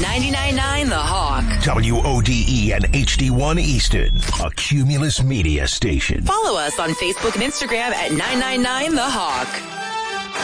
99.9 The Hawk. WODE and HD1 Easton, a Cumulus Media station. Follow us on Facebook and Instagram at 999 The Hawk.